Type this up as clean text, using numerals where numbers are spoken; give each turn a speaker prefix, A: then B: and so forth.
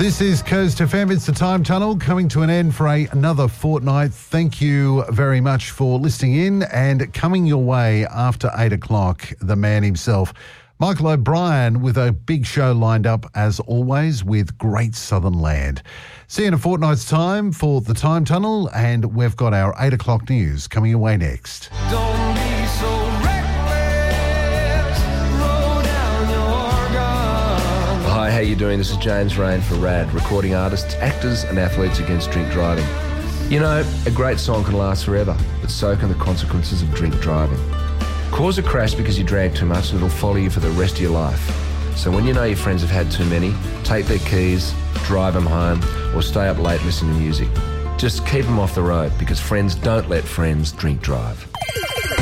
A: This is Coast FM. It's the Time Tunnel coming to an end for another fortnight. Thank you very much for listening in, and coming your way after 8 o'clock, the man himself, Michael O'Brien, with a big show lined up as always with Great Southern Land. See you in a fortnight's time for the Time Tunnel, and we've got our 8 o'clock news coming your way next.
B: Don't be so reckless, roll down your gun.
C: Hi, how you doing? This is James Rain for RAD, recording artists, actors and athletes against drink driving. You know, a great song can last forever, but so can the consequences of drink driving. Cause a crash because you drank too much and it'll follow you for the rest of your life. So when you know your friends have had too many, take their keys, drive them home, or stay up late listening to music. Just keep them off the road, because friends don't let friends drink drive.